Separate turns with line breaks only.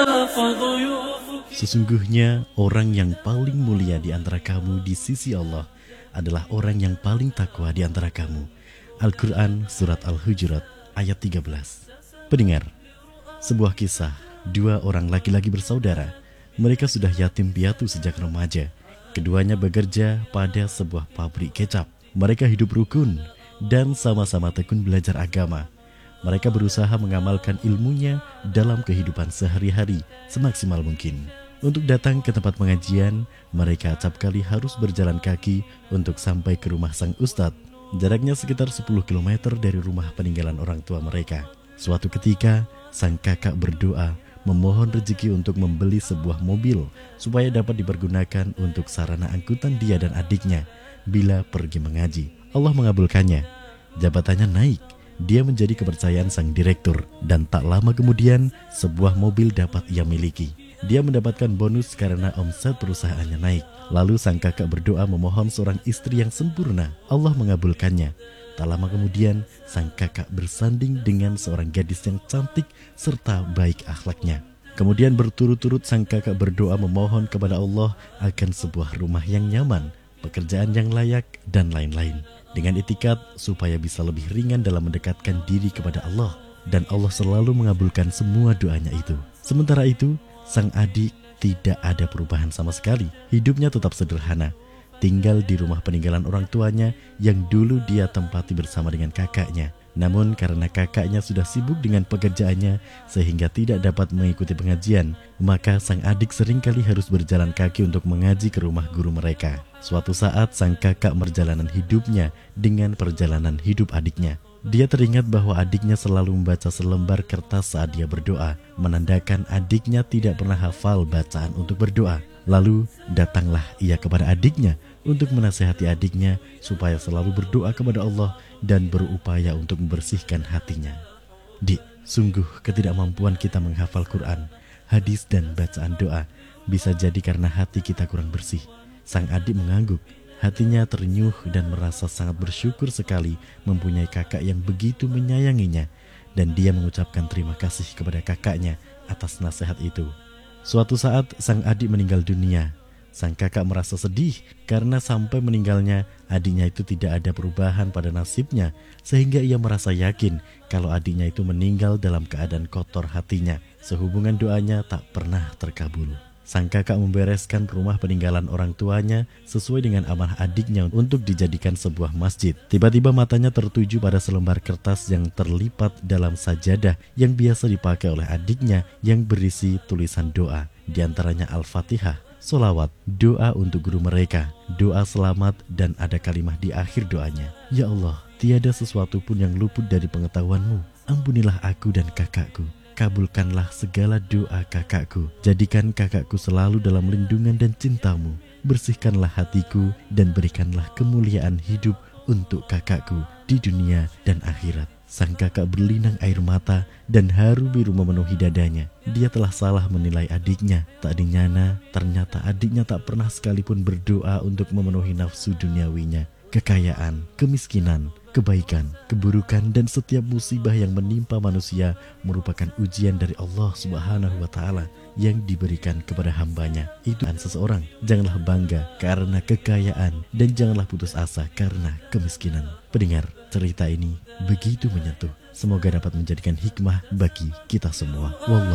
Sesungguhnya orang yang paling mulia di antara kamu di sisi Allah adalah orang yang paling takwa di antara kamu. Al-Quran Surat Al-Hujurat ayat 13. Pendengar, sebuah kisah, dua orang laki-laki bersaudara. Mereka sudah yatim piatu sejak remaja. Keduanya bekerja pada sebuah pabrik kecap. Mereka hidup rukun dan sama-sama tekun belajar agama. Mereka berusaha mengamalkan ilmunya dalam kehidupan sehari-hari semaksimal mungkin. Untuk datang ke tempat pengajian, mereka acap kali harus berjalan kaki untuk sampai ke rumah sang ustadz. Jaraknya sekitar 10 km dari rumah peninggalan orang tua mereka. Suatu ketika, sang kakak berdoa memohon rezeki untuk membeli sebuah mobil supaya dapat dipergunakan untuk sarana angkutan dia dan adiknya bila pergi mengaji. Allah mengabulkannya. Jabatannya naik. Dia menjadi kepercayaan sang direktur dan tak lama kemudian sebuah mobil dapat ia miliki. Dia mendapatkan bonus karena omset perusahaannya naik. Lalu sang kakak berdoa memohon seorang istri yang sempurna. Allah mengabulkannya. Tak lama kemudian sang kakak bersanding dengan seorang gadis yang cantik serta baik akhlaknya. Kemudian berturut-turut sang kakak berdoa memohon kepada Allah akan sebuah rumah yang nyaman, pekerjaan yang layak, dan lain-lain. Dengan itikat supaya bisa lebih ringan dalam mendekatkan diri kepada Allah. Dan Allah selalu mengabulkan semua doanya itu. Sementara itu, sang adik tidak ada perubahan sama sekali. Hidupnya tetap sederhana. Tinggal di rumah peninggalan orang tuanya yang dulu dia tempati bersama dengan kakaknya. Namun karena kakaknya sudah sibuk dengan pekerjaannya sehingga tidak dapat mengikuti pengajian, maka sang adik seringkali harus berjalan kaki untuk mengaji ke rumah guru mereka. Suatu saat sang kakak merjalanan hidupnya dengan perjalanan hidup adiknya. Dia teringat bahwa adiknya selalu membaca selembar kertas saat dia berdoa, menandakan adiknya tidak pernah hafal bacaan untuk berdoa. Lalu datanglah ia kepada adiknya untuk menasihati adiknya supaya selalu berdoa kepada Allah dan berupaya untuk membersihkan hatinya. Dik, sungguh ketidakmampuan kita menghafal Quran, hadis dan bacaan doa bisa jadi karena hati kita kurang bersih. Sang adik mengangguk. Hatinya ternyuh dan merasa sangat bersyukur sekali mempunyai kakak yang begitu menyayanginya. Dan dia mengucapkan terima kasih kepada kakaknya atas nasihat itu. Suatu saat sang adik meninggal dunia. Sang kakak merasa sedih karena sampai meninggalnya adiknya itu tidak ada perubahan pada nasibnya. Sehingga ia merasa yakin kalau adiknya itu meninggal dalam keadaan kotor hatinya. Sehubungan doanya tak pernah terkabul. Sang kakak membereskan rumah peninggalan orang tuanya sesuai dengan amanah adiknya untuk dijadikan sebuah masjid. Tiba-tiba matanya tertuju pada selembar kertas yang terlipat dalam sajadah yang biasa dipakai oleh adiknya yang berisi tulisan doa. Di antaranya Al-Fatihah, solawat, doa untuk guru mereka, doa selamat, dan ada kalimat di akhir doanya. Ya Allah, tiada sesuatu pun yang luput dari pengetahuan-Mu. Ampunilah aku dan kakakku. Kabulkanlah segala doa kakakku. Jadikan kakakku selalu dalam lindungan dan cinta-Mu. Bersihkanlah hatiku dan berikanlah kemuliaan hidup untuk kakakku di dunia dan akhirat. Sang kakak berlinang air mata dan haru biru memenuhi dadanya. Dia telah salah menilai adiknya. Tak dinyana, ternyata adiknya tak pernah sekalipun berdoa untuk memenuhi nafsu duniawinya. Kekayaan, kemiskinan, kebaikan, keburukan, dan setiap musibah yang menimpa manusia merupakan ujian dari Allah Subhanahu wa Ta'ala yang diberikan kepada hambanya. Itu seseorang. Janganlah bangga karena kekayaan dan janganlah putus asa karena kemiskinan. Pendengar, cerita ini begitu menyentuh. Semoga dapat menjadikan hikmah bagi kita semua. Wallah.